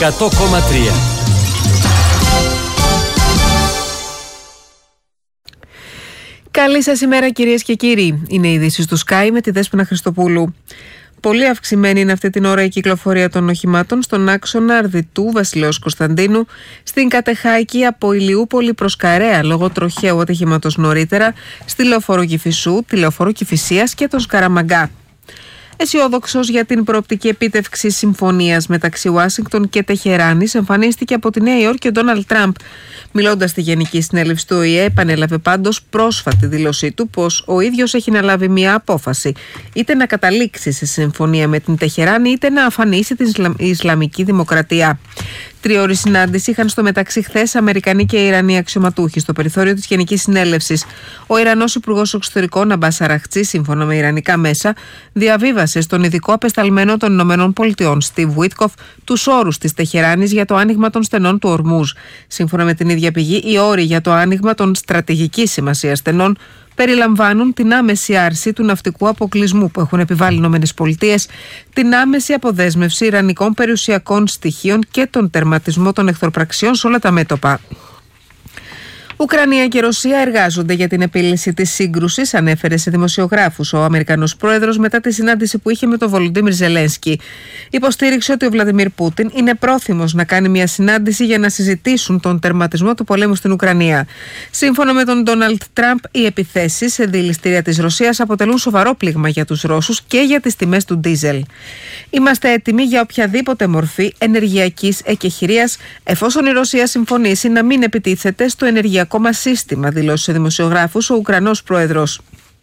100,3. Καλή σας ημέρα, κυρίες και κύριοι. Είναι οι ειδήσεις του Sky με τη Δέσποινα Χριστοπούλου. Πολύ αυξημένη είναι αυτή την ώρα η κυκλοφορία των οχημάτων στον άξονα Αρδιτού Βασιλέως Κωνσταντίνου, στην Κατεχάκη από Ηλιούπολη προς Καρέα λόγω τροχαίου ατυχήματος νωρίτερα, στη Λεωφόρο Κηφισού, τη Λεωφόρο Κηφισίας και τον Σκαραμαγκά. Αισιόδοξος για την προοπτική επίτευξη συμφωνίας μεταξύ Ουάσιγκτον και Τεχεράνης, εμφανίστηκε από τη Νέα Υόρκη ο Ντόναλντ Τραμπ. Μιλώντας στη Γενική Συνέλευση του ΟΗΕ, επανέλαβε πάντως πρόσφατη δήλωσή του πως ο ίδιος έχει να λάβει μια απόφαση, είτε να καταλήξει σε συμφωνία με την Τεχεράνη, είτε να αφανίσει την Ισλαμική Δημοκρατία. Τριώρη συνάντηση είχαν στο μεταξύ χθες Αμερικανοί και Ιρανοί αξιωματούχοι στο περιθώριο της Γενικής Συνέλευσης. Ο Ιρανός Υπουργός Εξωτερικών Αμπάς Αραχτσί, σύμφωνα με ιρανικά μέσα, διαβίβασε στον ειδικό απεσταλμένο των ΗΠΑ, Στιβ Βίτκοφ, τους όρους της Τεχεράνης για το άνοιγμα των στενών του Ορμούζ. Σύμφωνα με την ίδια πηγή, οι όροι για το άνοιγμα των στρατηγικής σημασίας στενών περιλαμβάνουν την άμεση άρση του ναυτικού αποκλεισμού που έχουν επιβάλει οι ΗΠΑ, την άμεση αποδέσμευση ιρανικών περιουσιακών στοιχείων και τον τερματισμό των εχθροπραξιών σε όλα τα μέτωπα. Ουκρανία και Ρωσία εργάζονται για την επίλυση της σύγκρουσης, ανέφερε σε δημοσιογράφους ο Αμερικανός πρόεδρος μετά τη συνάντηση που είχε με τον Βολοντίμιρ Ζελένσκι. Υποστήριξε ότι ο Βλαντιμίρ Πούτιν είναι πρόθυμος να κάνει μια συνάντηση για να συζητήσουν τον τερματισμό του πολέμου στην Ουκρανία. Σύμφωνα με τον Ντόναλντ Τραμπ, οι επιθέσεις σε δηληστήρια της Ρωσίας αποτελούν σοβαρό πλήγμα για τους Ρώσους και για τις τιμές του ντίζελ. Είμαστε έτοιμοι για οποιαδήποτε μορφή ενεργειακής εκεχηρίας, εφόσον η Ρωσία συμφωνήσει να μην επιτίθεται στο ενεργειακό σύστημα, δηλώσει σε δημοσιογράφους ο Ουκρανός πρόεδρος.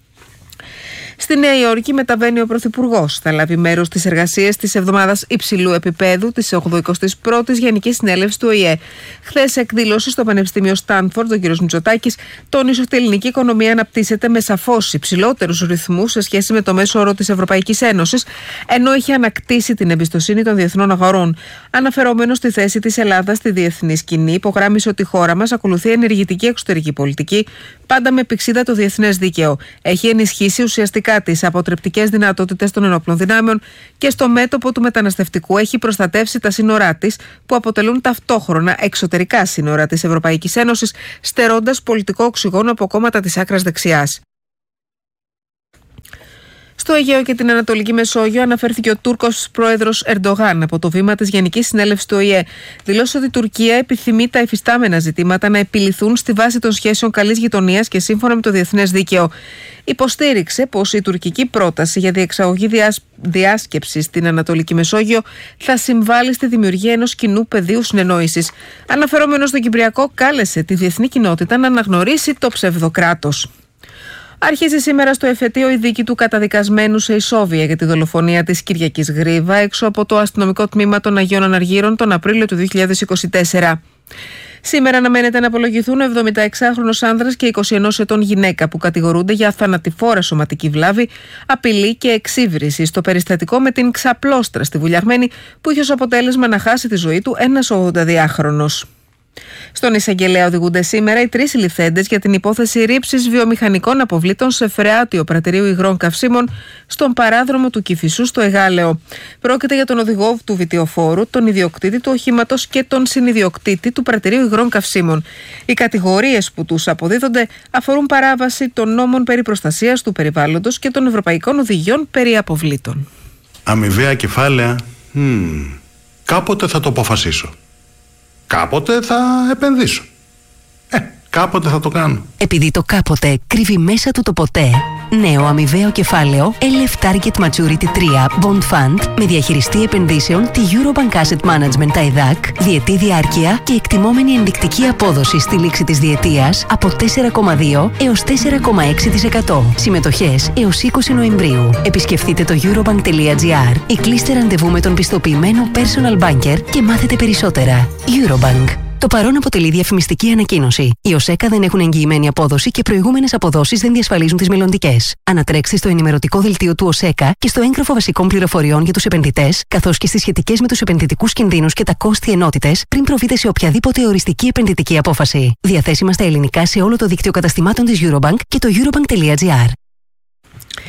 Στη Νέα Υόρκη μεταβαίνει ο Πρωθυπουργός. Θα λάβει μέρος στις εργασίες της εβδομάδας υψηλού επίπεδου της 81ης Γενικής Συνέλευσης του ΟΗΕ. Χθες, σε εκδήλωση στο Πανεπιστήμιο Στάνφορντ, ο κ. Μητσοτάκης τόνισε ότι η ελληνική οικονομία αναπτύσσεται με σαφώς υψηλότερους ρυθμούς σε σχέση με το μέσο όρο της Ευρωπαϊκής Ένωσης, ενώ έχει ανακτήσει την εμπιστοσύνη των διεθνών αγορών. Αναφερόμενος στη θέση της Ελλάδας στη διεθνή σκηνή, υπογράμμισε ότι η χώρα μας ακολουθεί ενεργητική εξωτερική πολιτική, πάντα με πηξίδα το διεθνές δίκαιο. Έχει ενισχύσει ουσιαστικά τις αποτρεπτικές δυνατότητες των ενόπλων δυνάμεων και στο μέτωπο του μεταναστευτικού έχει προστατεύσει τα σύνορά της, που αποτελούν ταυτόχρονα εξωτερικά σύνορα της Ευρωπαϊκής Ένωσης, στερώντας πολιτικό οξυγόνο από κόμματα της άκρας δεξιάς. Στο Αιγαίο και την Ανατολική Μεσόγειο αναφέρθηκε ο Τούρκος πρόεδρος Ερντογάν από το βήμα της Γενικής Συνέλευσης του ΟΗΕ. Δηλώσε ότι η Τουρκία επιθυμεί τα υφιστάμενα ζητήματα να επιληθούν στη βάση των σχέσεων καλής γειτονίας και σύμφωνα με το διεθνές δίκαιο. Υποστήριξε πως η τουρκική πρόταση για διεξαγωγή διάσκεψης στην Ανατολική Μεσόγειο θα συμβάλλει στη δημιουργία ενός κοινού πεδίου συνεννόησης. Αναφερόμενος στο Κυπριακό, κάλεσε τη διεθνή κοινότητα να αναγνωρίσει το ψευδοκράτος. Αρχίζει σήμερα στο εφετείο η δίκη του καταδικασμένου σε ισόβια για τη δολοφονία της Κυριακής Γρίβα έξω από το αστυνομικό τμήμα των Αγίων Αναργύρων τον Απρίλιο του 2024. Σήμερα αναμένεται να απολογηθούν ο 76χρονος άνδρας και 21 ετών γυναίκα που κατηγορούνται για θανατηφόρα σωματική βλάβη, απειλή και εξύβριση στο περιστατικό με την ξαπλώστρα στη Βουλιαγμένη που είχε ως αποτέλεσμα να χάσει τη ζωή του ένας 82χρονος. Στον εισαγγελέα οδηγούνται σήμερα οι 3 συλληφθέντες για την υπόθεση ρήψης βιομηχανικών αποβλήτων σε φρεάτιο πρατηρίου υγρών καυσίμων στον παράδρομο του Κηφισού στο Εγάλεο. Πρόκειται για τον οδηγό του βιτιοφόρου, τον ιδιοκτήτη του οχήματος και τον συνιδιοκτήτη του πρατηρίου υγρών καυσίμων. Οι κατηγορίες που τους αποδίδονται αφορούν παράβαση των νόμων περί προστασίας του περιβάλλοντος και των ευρωπαϊκών οδηγιών περί αποβλήτων. Αμοιβαία κεφάλαια. Κάποτε θα το αποφασίσω. Κάποτε θα επενδύσω. Κάποτε θα το κάνω. Επειδή το κάποτε κρύβει μέσα του το ποτέ, νέο αμοιβαίο κεφάλαιο LF Target Maturity 3 Bond Fund με διαχειριστή επενδύσεων τη Eurobank Asset Management ΤΑΙΔΑΚ, διετή διάρκεια και εκτιμόμενη ενδεικτική απόδοση στη λήξη της διετίας από 4,2 έως 4,6%. Συμμετοχές έως 20 Νοεμβρίου. Επισκεφτείτε το eurobank.gr ή κλείστε ραντεβού με τον πιστοποιημένο personal banker και μάθετε περισσότερα. Eurobank. Το παρόν αποτελεί διαφημιστική ανακοίνωση. Οι ΟΣΕΚΑ δεν έχουν εγγυημένη απόδοση και προηγούμενες αποδόσεις δεν διασφαλίζουν τις μελλοντικές. Ανατρέξτε στο ενημερωτικό δελτίο του ΟΣΕΚΑ και στο έγγραφο βασικών πληροφοριών για τους επενδυτές, καθώς και στις σχετικές με τους επενδυτικούς κινδύνους και τα κόστη ενότητες, πριν προβείτε σε οποιαδήποτε οριστική επενδυτική απόφαση. Διαθέσιμα στα ελληνικά σε όλο το δίκτυο καταστημάτων της Eurobank και το eurobank.gr.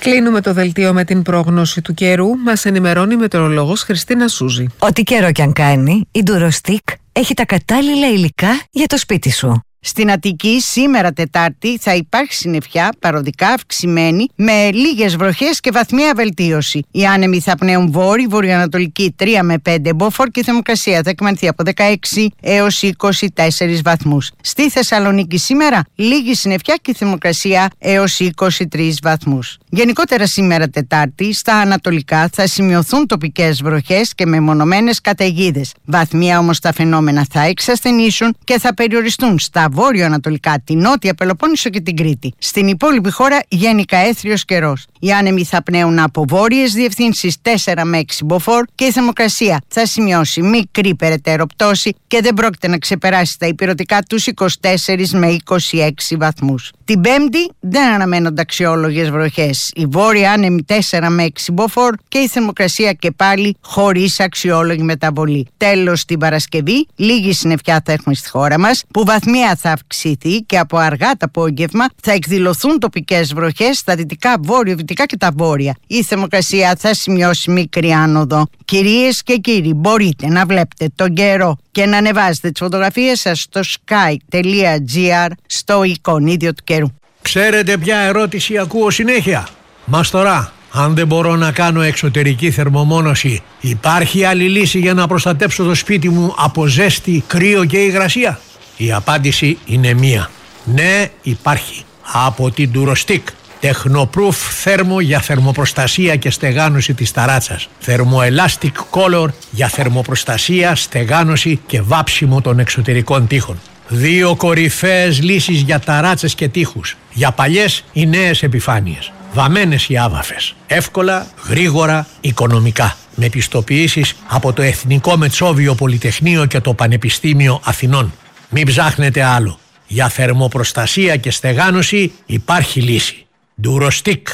Κλείνουμε το δελτίο με την πρόγνωση του καιρού. Μας ενημερώνει η μετεωρολόγος Χριστίνα Σούζη. Ό,τι καιρό κι αν κάνει, η Durostick έχει τα κατάλληλα υλικά για το σπίτι σου. Στην Αττική σήμερα Τετάρτη θα υπάρχει συννεφιά παροδικά αυξημένη με λίγες βροχές και βαθμία βελτίωση. Οι άνεμοι θα πνέουν βόρειο-βορειοανατολική 3 με 5 μποφόρ και η θερμοκρασία θα εκμανθεί από 16 έως 24 βαθμούς. Στη Θεσσαλονίκη σήμερα λίγη συννεφιά και η θερμοκρασία έως 23 βαθμούς. Γενικότερα σήμερα Τετάρτη στα ανατολικά θα σημειωθούν τοπικές βροχές και μεμονωμένες καταιγίδες. Βαθμία όμως τα φαινόμενα θα εξασθενήσουν και θα περιοριστούν στα βόρειο-ανατολικά, την Νότια Πελοπόννησο και την Κρήτη. Στην υπόλοιπη χώρα γενικά έθριος καιρός. Οι άνεμοι θα πνέουν από βόρειες διευθύνσεις 4 με 6 μποφόρ και η θερμοκρασία θα σημειώσει μικρή περαιτέρω πτώση και δεν πρόκειται να ξεπεράσει τα ηπειρωτικά τους 24 με 26 βαθμούς. Την Πέμπτη δεν αναμένονται αξιόλογες βροχές. Οι βόρειοι άνεμοι 4 με 6 μποφόρ και η θερμοκρασία και πάλι χωρίς αξιόλογη μεταβολή. Τέλος, την Παρασκευή λίγη συννεφιά θα έχουμε στη χώρα μας, που βαθμία θα αυξηθεί και από αργά το απόγευμα θα εκδηλωθούν τοπικές βροχές στα δυτικά, βόρειο-δυτικά και τα βόρεια. Η θερμοκρασία θα σημειώσει μικρή άνοδο. Κυρίες και κύριοι, μπορείτε να βλέπετε τον καιρό και να ανεβάζετε τις φωτογραφίες σας στο sky.gr στο εικονίδιο του καιρού. Ξέρετε ποια ερώτηση ακούω συνέχεια? Μας τώρα, αν δεν μπορώ να κάνω εξωτερική θερμομόνωση, υπάρχει άλλη λύση για να προστατέψω το σπίτι μου από ζέστη, κρύο και υγρασία? Η απάντηση είναι μία. Ναι, υπάρχει. Από την Durostick. Tecnoproof θέρμο για θερμοπροστασία και στεγάνωση της ταράτσας. Thermoelastic Color για θερμοπροστασία, στεγάνωση και βάψιμο των εξωτερικών τοίχων. 2 κορυφαίες λύσεις για ταράτσες και τοίχους. Για παλιές ή νέες επιφάνειες. Βαμμένες ή άβαφες. Εύκολα, γρήγορα, οικονομικά. Με πιστοποιήσεις από το Εθνικό Μετσόβιο Πολυτεχνείο και το Πανεπιστήμιο Αθηνών. Μην ψάχνετε άλλο. Για θερμοπροστασία και στεγάνωση υπάρχει λύση. Durostick.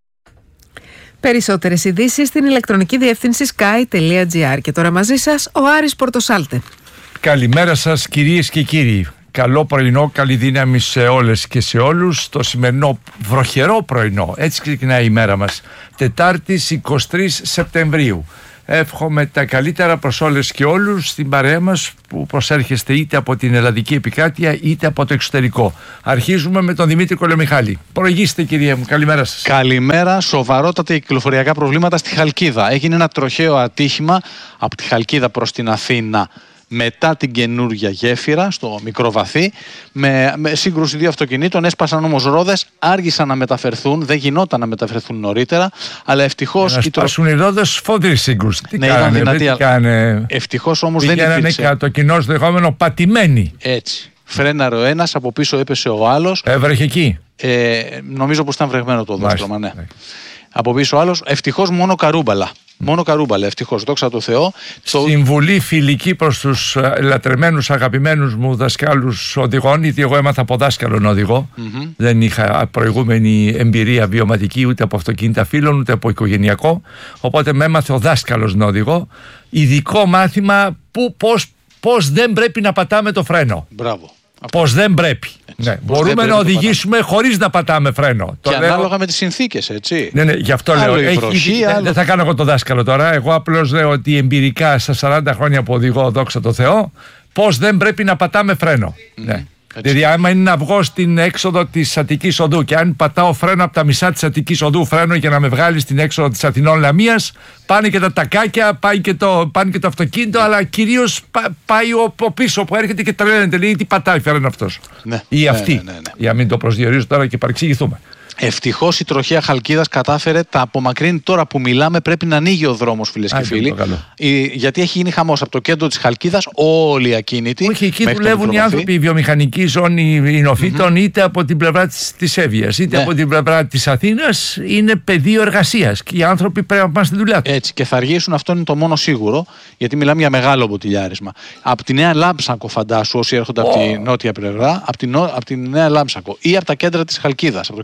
Περισσότερες ειδήσεις στην ηλεκτρονική διεύθυνση sky.gr. Και τώρα μαζί σας ο Άρης Πορτοσάλτε. Καλημέρα σας κυρίες και κύριοι. Καλό πρωινό, καλή δύναμη σε όλες και σε όλους. Το σημερινό βροχερό πρωινό, έτσι ξεκινάει η μέρα μας. Τετάρτης 23 Σεπτεμβρίου. Εύχομαι τα καλύτερα προς όλες και όλους στην παρέα μας που προσέρχεστε είτε από την ελλαδική επικράτεια είτε από το εξωτερικό. Αρχίζουμε με τον Δημήτρη Κολομιχάλη. Προηγήστε κυρία μου, καλημέρα σας. Καλημέρα. Σοβαρότατα κυκλοφοριακά προβλήματα στη Χαλκίδα. Έγινε ένα τροχαίο ατύχημα από τη Χαλκίδα προς την Αθήνα μετά την καινούργια γέφυρα στο μικρό βαθύ, με σύγκρουση 2 αυτοκινήτων. Έσπασαν όμως ρόδες, άργησαν να μεταφερθούν, δεν γινόταν να μεταφερθούν νωρίτερα, αλλά ευτυχώς. Να σπάσουν οι ρόδες, φοβερή σύγκρουση. Τι κάνανε, ευτυχώς όμως δεν υπήρξε. Το κοινό δεχόμενο πατημένοι. Έτσι. Φρέναρε ο ένας, από πίσω έπεσε ο άλλος. Έβρεχε εκεί. Νομίζω πως ήταν βρεγμένο το δόστρωμα, ναι. Από πίσω ο άλλος, ευτυχώς μόνο καρούμπαλα. Μόνο καρούμπαλα, ευτυχώς, δόξα τω Θεώ. Συμβουλή φιλική προς τους λατρεμένους, αγαπημένους μου δασκάλους οδηγών, γιατί εγώ έμαθα από δάσκαλον οδηγό. Δεν είχα προηγούμενη εμπειρία βιωματική ούτε από αυτοκίνητα φίλων ούτε από οικογενειακό. Οπότε με έμαθε ο δάσκαλος να οδηγώ. Ειδικό μάθημα πώς δεν πρέπει να πατάμε το φρένο. Μπράβο. Πώς δεν πρέπει. Ναι. Μπορούμε να οδηγήσουμε χωρίς να πατάμε φρένο. Και ανάλογα με τις συνθήκες, έτσι. Ναι, γι' αυτό λέω. Δεν θα κάνω εγώ το δάσκαλο τώρα. Εγώ απλώς λέω ότι εμπειρικά στα 40 χρόνια που οδηγώ, δόξα τω Θεώ, πώς δεν πρέπει να πατάμε φρένο. Ναι. Δηλαδή, άμα είναι να βγω στην έξοδο της Αττικής Οδού και αν πατάω φρένο από τα μισά της Αττικής Οδού, φρένο για να με βγάλει στην έξοδο της Αθηνών Λαμίας, πάνε και τα τακάκια, πάνε και το αυτοκίνητο, αλλά κυρίως πάει ο πίσω που έρχεται και τρελαίνεται. Λέει τι πατάει φρένο αυτός. Ναι, ή αυτή. Ναι. Για μην το προσδιορίζω τώρα και παρεξηγηθούμε. Ευτυχώς η τροχαία Χαλκίδας κατάφερε, τα απομακρύνει τώρα που μιλάμε. Πρέπει να ανοίγει ο δρόμος, φίλες και φίλοι. Γιατί έχει γίνει χαμός από το κέντρο της Χαλκίδας, όλοι ακίνητοι. Όχι, εκεί δουλεύουν οι άνθρωποι, η βιομηχανική ζώνη Ινοφύτων, είτε από την πλευρά της Εύβοιας, είτε από την πλευρά της Αθήνας. Είναι πεδίο εργασίας και οι άνθρωποι πρέπει να πάνε στη δουλειά τους. Έτσι, και θα αργήσουν, αυτό είναι το μόνο σίγουρο, γιατί μιλάμε για μεγάλο μποτιλιάρισμα. Από τη Νέα Λάμψακο, φαντάσου, όσοι έρχονται από τη νότια πλευρά, από τη Νέα Λάμψακο ή από τα κέντρα της Χαλκίδας, από το κέντρο της Χαλκίδας.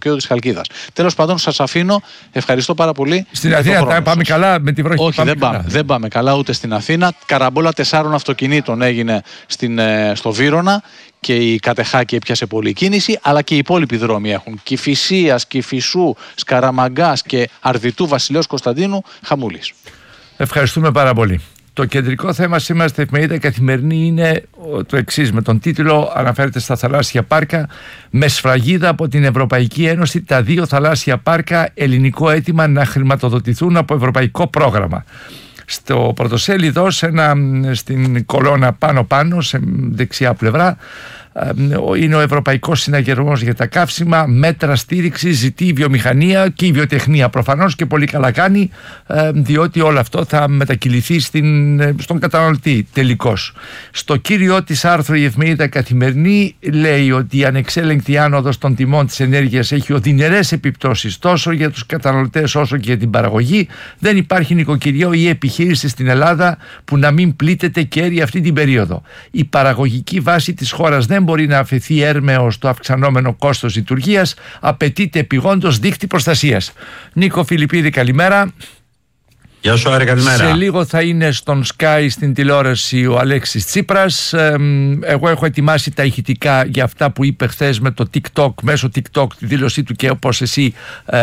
Χαλκίδας. Τέλος πάντων, σας αφήνω. Ευχαριστώ πάρα πολύ. Στην Αθήνα πάμε καλά με τη βροχή? Όχι, δεν πάμε καλά ούτε στην Αθήνα. Καραμπόλα 4 αυτοκινήτων έγινε στο Βύρωνα και η Κατεχάκη έπιασε πολλή κίνηση, αλλά και οι υπόλοιποι δρόμοι έχουν. Κηφισίας, Κηφισού, Σκαραμαγκάς και Αρδιτού Βασιλέως Κωνσταντίνου χαμούλης. Ευχαριστούμε πάρα πολύ. Το κεντρικό θέμα σήμερα στην Εφημερίδα Καθημερινή είναι το εξής. Με τον τίτλο αναφέρεται στα θαλάσσια πάρκα. Με σφραγίδα από την Ευρωπαϊκή Ένωση τα 2 θαλάσσια πάρκα ελληνικό αίτημα να χρηματοδοτηθούν από ευρωπαϊκό πρόγραμμα. Στο πρωτοσέλιδο, στην κολόνα πάνω, σε δεξιά πλευρά, είναι ο Ευρωπαϊκός Συναγερμός για τα Καύσιμα, μέτρα στήριξη, ζητεί η βιομηχανία και η βιοτεχνία προφανώς, και πολύ καλά κάνει, διότι όλο αυτό θα μετακυληθεί στον καταναλωτή τελικώς. Στο κύριο της άρθρο η Εφημερίδα Καθημερινή λέει ότι η ανεξέλεγκτη άνοδος των τιμών της ενέργειας έχει οδυνηρές επιπτώσεις τόσο για τους καταναλωτές όσο και για την παραγωγή. Δεν υπάρχει νοικοκυριό ή επιχείρηση στην Ελλάδα που να μην πλήττεται κέρια αυτή την περίοδο. Η παραγωγική βάση της χώρας δεν μπορεί να αφαιθεί έρμεως το αυξανόμενο κόστος λειτουργίας. Απαιτείται επειγόντως δίκτυ προστασίας. Νίκο Φιλιππίδη, καλημέρα. Γεια σου, Άρη, καλημέρα. Σε λίγο θα είναι στον Sky στην τηλεόραση ο Αλέξης Τσίπρας. Εγώ έχω ετοιμάσει τα ηχητικά για αυτά που είπε χθες με το TikTok, μέσω TikTok, τη δήλωσή του, και όπως εσύ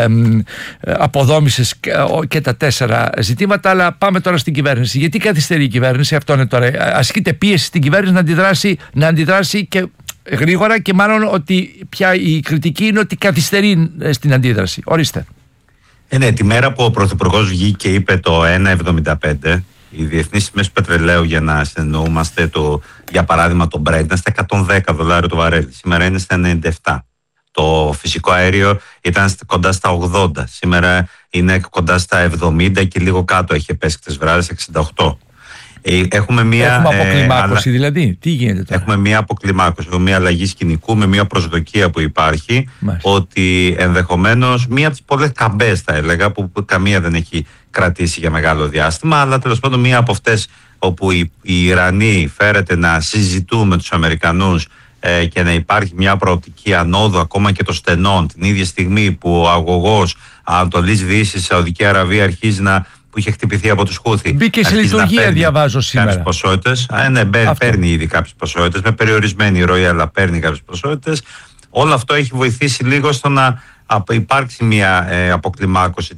αποδόμησες και τα 4 ζητήματα. Αλλά πάμε τώρα στην κυβέρνηση. Γιατί καθυστερεί η κυβέρνηση? Αυτό είναι τώρα. Ασκείται πίεση στην κυβέρνηση να αντιδράσει και γρήγορα, και μάλλον ότι πια η κριτική είναι ότι καθυστερεί στην αντίδραση. Ορίστε. Ναι, τη μέρα που ο Πρωθυπουργός βγήκε και είπε το 1,75, οι διεθνείς τιμές του πετρελαίου, για να συνεννοούμαστε, για παράδειγμα το Brent ήταν στα $110 το βαρέλι, σήμερα είναι στα 97. Το φυσικό αέριο ήταν κοντά στα 80, σήμερα είναι κοντά στα 70 και λίγο κάτω, έχει πέσει χτες βράδυ 68. Έχουμε αποκλιμάκωση δηλαδή. Τι γίνεται τώρα? Έχουμε μια αποκλιμάκωση, μια αλλαγή σκηνικού με μια προσδοκία που υπάρχει. Μάλιστα. Ότι ενδεχομένως μία από τις πολλές καμπές, θα έλεγα, που καμία δεν έχει κρατήσει για μεγάλο διάστημα, αλλά τέλος πάντων μία από αυτές όπου οι Ιρανοί φέρεται να συζητούν με τους Αμερικανούς και να υπάρχει μια προοπτική ανόδου ακόμα και των στενών, την ίδια στιγμή που ο αγωγός Ανατολής Δύσης, Σαουδική Αραβία, αρχίζει που είχε χτυπηθεί από τους Χούθη. Μπήκε σε λειτουργία, διαβάζω σήμερα. Κάποιες ποσότητες. Παίρνει ήδη κάποιες ποσότητες, με περιορισμένη ροή, αλλά παίρνει κάποιες ποσότητες. Όλο αυτό έχει βοηθήσει λίγο στο να υπάρξει μια αποκλιμάκωση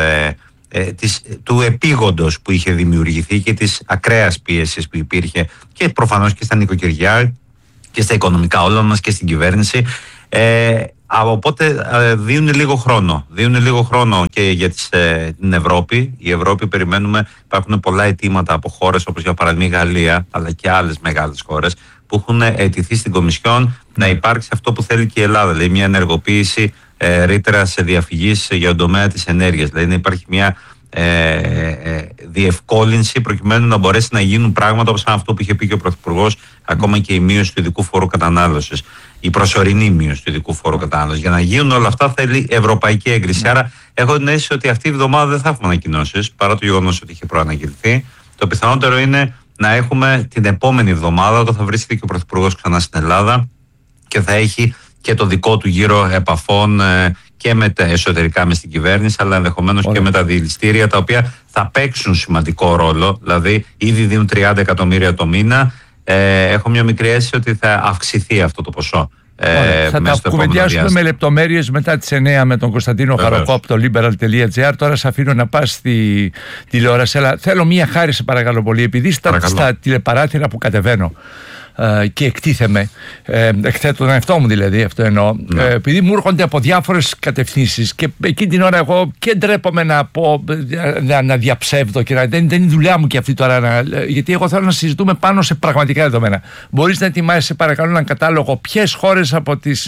του επίγοντος που είχε δημιουργηθεί και της ακραίας πίεσης που υπήρχε, και προφανώς και στα νοικοκυριά και στα οικονομικά όλων μας και στην κυβέρνηση. Οπότε δίνουν λίγο χρόνο και για την Ευρώπη. Η Ευρώπη, περιμένουμε, υπάρχουν πολλά αιτήματα από χώρες όπως για παράδειγμα η Γαλλία, αλλά και άλλες μεγάλες χώρες που έχουν αιτηθεί στην Κομισιόν να υπάρξει αυτό που θέλει και η Ελλάδα, δηλαδή μια ενεργοποίηση ρήτρα σε διαφυγής για τον τομέα της ενέργειας, δηλαδή να υπάρχει μια διευκόλυνση προκειμένου να μπορέσει να γίνουν πράγματα όπως αυτό που είχε πει και ο Πρωθυπουργός, ακόμα και η μείωση του ειδικού φόρου κατανάλωσης, η προσωρινή μείωση του ειδικού φόρου κατανάλωσης. Για να γίνουν όλα αυτά θέλει ευρωπαϊκή έγκριση. Άρα έχω την αίσθηση ότι αυτή η εβδομάδα δεν θα έχουμε ανακοινώσεις, παρά το γεγονός ότι είχε προαναγγελθεί. Το πιθανότερο είναι να έχουμε την επόμενη εβδομάδα, όταν θα βρίσκεται και ο Πρωθυπουργός ξανά στην Ελλάδα και θα έχει και το δικό του γύρο επαφών και με τα εσωτερικά μες στην κυβέρνηση, αλλά ενδεχομένως και με τα διελιστήρια, τα οποία θα παίξουν σημαντικό ρόλο. Δηλαδή, ήδη δίνουν 30 εκατομμύρια το μήνα. Έχω μια μικρή αίσθηση ότι θα αυξηθεί αυτό το ποσό. Θα τα κουβεντιάσουμε με λεπτομέρειες μετά τις 9 με τον Κωνσταντίνο Χαροκόπ, το liberal.gr. Τώρα σε αφήνω να πας στη τηλεόραση, αλλά θέλω μια χάρη, σε παρακαλώ πολύ, επειδή στα τηλεπαράθυρα που κατεβαίνω και εκτίθεμαι, εκθέτω τον εαυτό μου δηλαδή, αυτό εννοώ, επειδή μου έρχονται από διάφορες κατευθύνσεις και εκείνη την ώρα εγώ και ντρέπομαι να διαψεύδω και δεν είναι η δουλειά μου και αυτή τώρα, γιατί εγώ θέλω να συζητούμε πάνω σε πραγματικά δεδομένα. Μπορείς να ετοιμάσεις, παρακαλώ, έναν κατάλογο ποιες χώρες από τις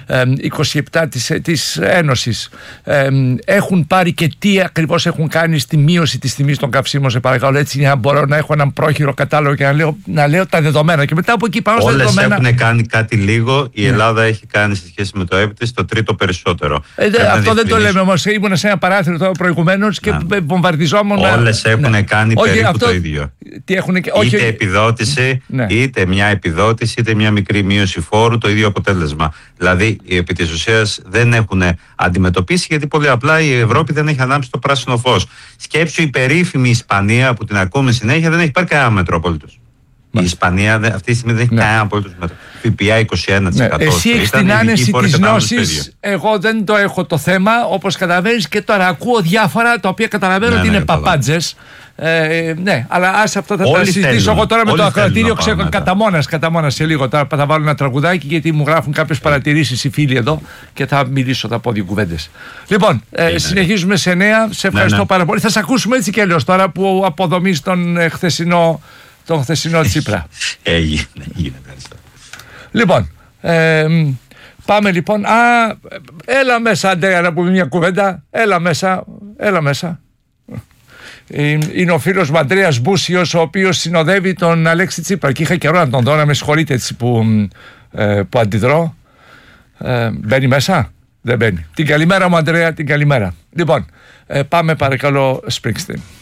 27 της Ένωσης έχουν πάρει και τι ακριβώς έχουν κάνει στη μείωση της τιμής των καυσίμων, σε παρακαλώ, έτσι, για να μπορώ να έχω έναν πρόχειρο κατάλογο και να λέω τα δεδομένα, και μετά μετά από εκεί πάνω στα όλες δεδομένα. Έχουν κάνει κάτι λίγο. Η Ελλάδα έχει κάνει σε σχέση με το ΕΠ της το τρίτο περισσότερο. Αυτό δεν το λέμε όμως. Ήμουν σε ένα παράθυρο τώρα προηγουμένως και βομβαρδιζόμουν. Όλες έχουν κάνει περίπου το ίδιο. Είτε επιδότηση, είτε μια επιδότηση, είτε μια μικρή μείωση φόρου, το ίδιο αποτέλεσμα. Δηλαδή, επί της ουσίας δεν έχουν αντιμετωπίσει, γιατί πολύ απλά η Ευρώπη δεν έχει ανάψει το πράσινο φως. Σκέψου η περίφημη Ισπανία που την ακούμε συνέχεια, δεν έχει πάρει κανένα μέτρο απολύτως. Η Ισπανία αυτή τη στιγμή δεν έχει κανένα απολύτως μέτρο. ΦΠΑ 21%. Εσύ έχεις την άνεση της γνώσης. Εγώ δεν το έχω το θέμα, όπως καταλαβαίνεις, και τώρα ακούω διάφορα τα οποία καταλαβαίνω ότι είναι παπάντζες. Ναι, αλλά άσε αυτό θα τα συζητήσω εγώ τώρα με το ακροατήριο. Κατά μόνας σε λίγο. Τώρα θα βάλω ένα τραγουδάκι, γιατί μου γράφουν κάποιες παρατηρήσεις οι φίλοι εδώ και θα μιλήσω, θα πω δύο κουβέντες. Λοιπόν, συνεχίζουμε σε 9. Σε ευχαριστώ πάρα πολύ. Θα σε ακούσουμε έτσι και αλλιώς τώρα που αποδομείς τον χθεσινό Τσίπρα. Έγινε, ευχαριστώ. Λοιπόν, πάμε λοιπόν. Έλα μέσα, Αντρέα, να πούμε μια κουβέντα. Έλα μέσα. Είναι ο φίλος μου Αντρέας Μπούσιος, ο οποίος συνοδεύει τον Αλέξη Τσίπρα και είχα καιρό να τον δω, να με συγχωρείτε έτσι που αντιδρώ. Μπαίνει μέσα? Δεν μπαίνει. Την καλημέρα μου, Αντρέα, την καλημέρα. Λοιπόν, πάμε παρακαλώ Springsteen.